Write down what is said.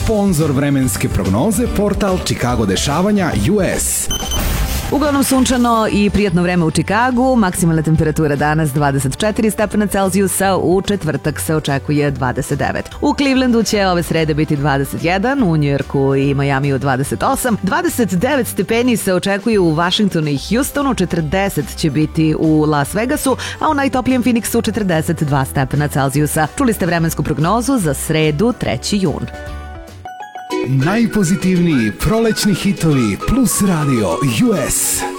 Sponzor vremenske prognoze portal Chicago dešavanja US. Uglavnom sunčano i prijatno vreme u Čikagu, maksimalna temperatura danas 24 stepena Celzijusa, u četvrtak se očekuje 29. U Clevelandu će ove srede biti 21, u Njujorku i Majamiju 28, 29 stepeni se očekuje u Washingtonu i Houstonu, 40 će biti u Las Vegasu, a u najtoplijem Phoenixu 42 stepena Celzijusa. Čuli ste vremensku prognozu za sredu 3. jun. Najpozitivniji prolećni hitovi plus radio US.